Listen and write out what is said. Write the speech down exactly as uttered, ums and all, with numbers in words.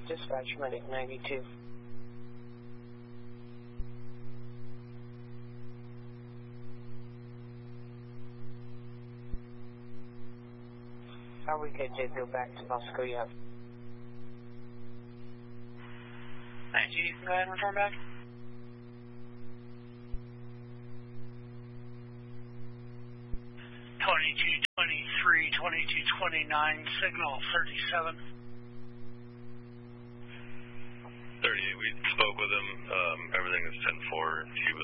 Dispatch Medic ninety-two. How we get J P O back to Moscow yet? nineteen, you can go ahead and return back. twenty-two twenty-three, twenty-two twenty-nine, signal thirty-seven. thirty-eight, we spoke with him. Um, everything is ten four. He